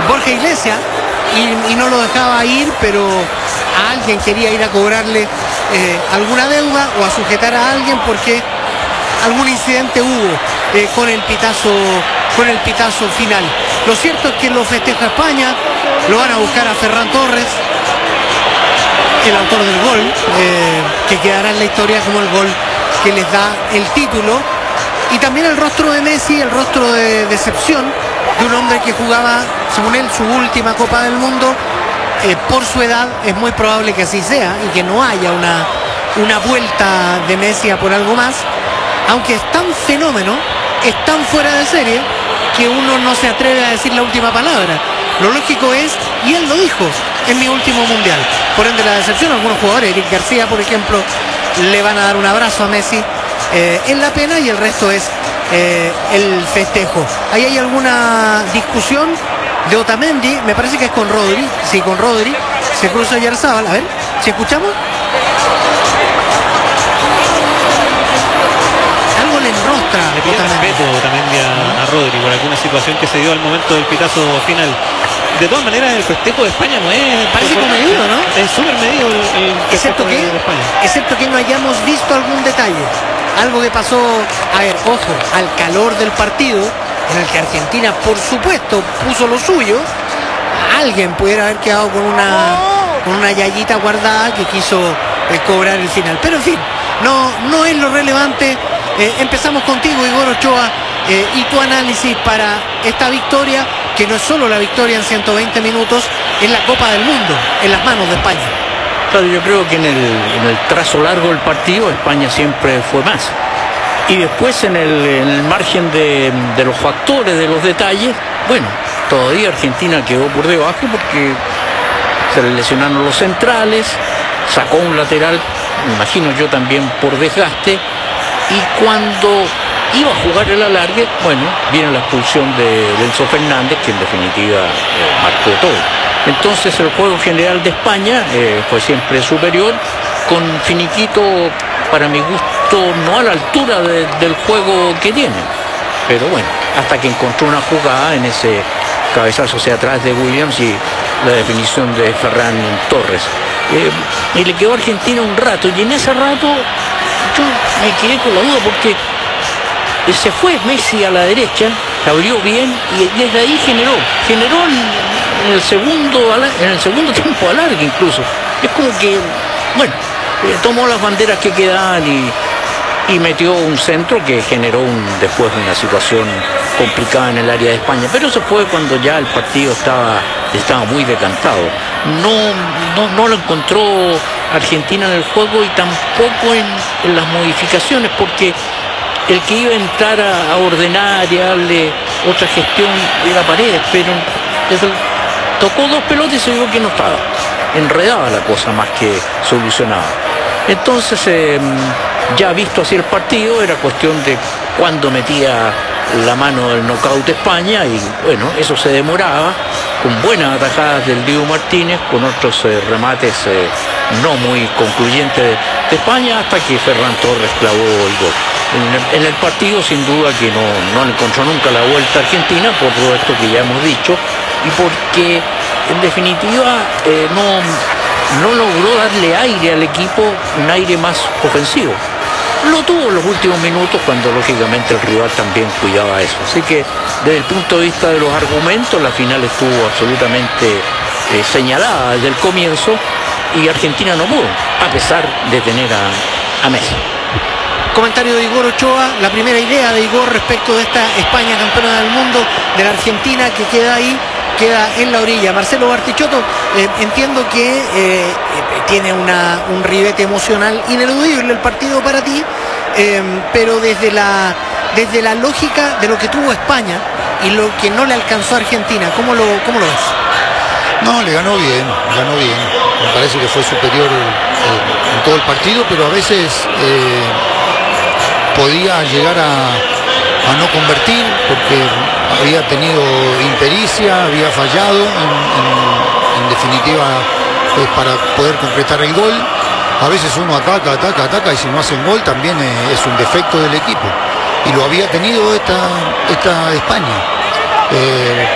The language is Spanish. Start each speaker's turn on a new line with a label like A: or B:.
A: Borja Iglesias y no lo dejaba ir, pero a alguien quería ir a cobrarle alguna deuda o a sujetar a alguien porque algún incidente hubo con el pitazo final. Lo cierto es que lo festeja España, lo van a buscar a Ferran Torres, el autor del gol, que quedará en la historia como el gol que les da el título, y también el rostro de Messi, el rostro de decepción de un hombre que jugaba, según él, su última Copa del Mundo. Por su edad es muy probable que así sea y que no haya una vuelta de Messi a por algo más, aunque es tan fenómeno, es tan fuera de serie que uno no se atreve a decir la última palabra. Lo lógico es, y él lo dijo, en mi último mundial. Por ende, la decepción, algunos jugadores, Eric García por ejemplo, le van a dar un abrazo a Messi en la pena, y el resto es el festejo. Ahí hay alguna discusión de Otamendi, me parece que es con Rodri. Sí, con Rodri, se cruza Oyarzabal. A ver, si escuchamos. Algo le enrostra.
B: Le pide respeto también a Rodri por alguna situación que se dio al momento del pitazo final. De todas maneras, el festejo de España no es...
A: Parece comedido, ¿no?
B: Es súper medido el
A: excepto
B: de España.
A: Excepto que no hayamos visto algún detalle. Algo que pasó, a ver, ojo, al calor del partido, en el que Argentina, por supuesto, puso lo suyo. Alguien pudiera haber quedado con una yayita guardada que quiso cobrar el final. Pero en fin, no es lo relevante. Empezamos contigo, Igor Ochoa, y tu análisis para esta victoria, que no es solo la victoria en 120 minutos, es la Copa del Mundo en las manos de España.
C: Claro, yo creo que en el trazo largo del partido España siempre fue más. Y después en el margen de los factores, de los detalles, bueno, todavía Argentina quedó por debajo porque se le lesionaron los centrales, sacó un lateral, me imagino yo también por desgaste, y cuando iba a jugar el alargue, bueno, viene la expulsión de Enzo Fernández, que en definitiva marcó todo. Entonces el juego general de España fue siempre superior, con finiquito, para mi gusto, no a la altura del juego que tiene. Pero bueno, hasta que encontró una jugada en ese cabezazo hacia atrás de Williams y la definición de Ferran Torres. Y le quedó a Argentina un rato, y en ese rato yo me quedé con la duda porque se fue Messi a la derecha, se abrió bien y desde ahí generó en el segundo tiempo alargue incluso. Es como que, bueno, tomó las banderas que quedaban y metió un centro que generó después una situación complicada en el área de España. Pero eso fue cuando ya el partido estaba muy decantado. No lo encontró Argentina en el juego y tampoco en las modificaciones, porque el que iba a entrar a ordenar y darle otra gestión era Paredes, pero tocó dos pelotas y se vio que no estaba. Enredaba la cosa más que solucionaba. Entonces, ya visto así el partido, era cuestión de cuándo metía la mano del knockout España, y bueno, eso se demoraba, con buenas atajadas del Dibu Martínez, con otros remates no muy concluyentes de España, hasta que Ferran Torres clavó el gol. En el partido, sin duda que no le encontró nunca la vuelta a Argentina, por todo esto que ya hemos dicho, y porque en definitiva no logró darle aire al equipo, un aire más ofensivo. Lo tuvo en los últimos minutos, cuando lógicamente el rival también cuidaba eso. Así que desde el punto de vista de los argumentos, la final estuvo absolutamente señalada desde el comienzo, y Argentina no pudo, a pesar de tener a Messi.
A: Comentario de Igor Ochoa, la primera idea de Igor respecto de esta España campeona del mundo, de la Argentina que queda ahí, queda en la orilla. Marcelo Bartichotto, entiendo que tiene un ribete emocional ineludible el partido para ti, pero desde la lógica de lo que tuvo España y lo que no le alcanzó a Argentina, ¿cómo lo ves?
D: No, le ganó bien. Me parece que fue superior en todo el partido, pero a veces podía llegar a no convertir porque había tenido impericia, había fallado en definitiva para poder concretar el gol. A veces uno ataca y si no hacen gol también es un defecto del equipo, y lo había tenido esta España,